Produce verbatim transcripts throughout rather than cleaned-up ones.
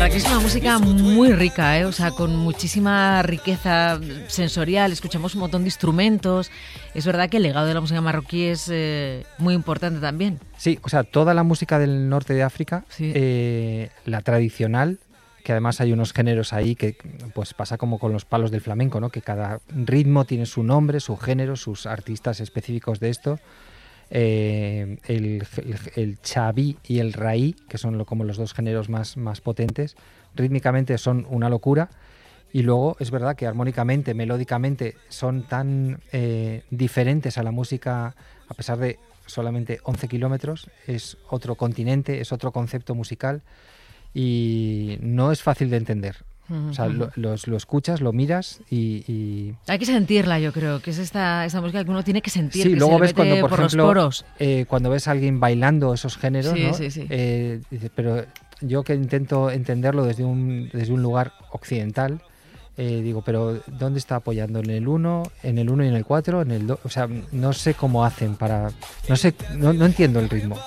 verdad que es una música muy rica, ¿eh? O sea, con muchísima riqueza sensorial, escuchamos un montón de instrumentos. Es verdad que el legado de la música marroquí es eh, muy importante también. Sí, o sea, toda la música del norte de África, sí. eh, la tradicional, que además hay unos géneros ahí que pues pasa como con los palos del flamenco, ¿no? Que cada ritmo tiene su nombre, su género, sus artistas específicos de esto. Eh, el, el, el chabí y el raí, que son lo, como los dos géneros más, más potentes, rítmicamente son una locura, y luego es verdad que armónicamente, melódicamente son tan eh, diferentes a la música, a pesar de solamente once kilómetros, es otro continente, es otro concepto musical y no es fácil de entender. O sea, lo, lo, lo escuchas, lo miras y, y... Hay que sentirla, yo creo, que es esta, esta música que uno tiene que sentir, sí, que luego se ves mete cuando, por, por ejemplo, los poros. Eh, cuando ves a alguien bailando esos géneros, sí, ¿no? Sí, sí. Eh, dices, pero yo que intento entenderlo desde un, desde un lugar occidental, eh, digo, pero ¿dónde está apoyando? ¿En el uno, en el uno y en el cuatro? En el do... O sea, no sé cómo hacen para... No sé, no, no entiendo el ritmo.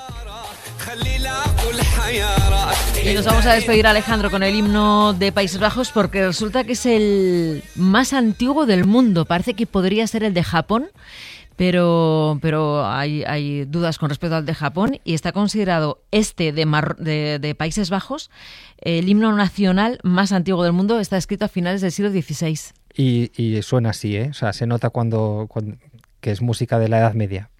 Y nos vamos a despedir, Alejandro, con el himno de Países Bajos, porque resulta que es el más antiguo del mundo. Parece que podría ser el de Japón, pero, pero hay, hay dudas con respecto al de Japón, y está considerado este de, Mar- de, de Países Bajos el himno nacional más antiguo del mundo. Está escrito a finales del siglo dieciséis. Y, y suena así, ¿eh? O sea, se nota cuando, cuando que es música de la Edad Media.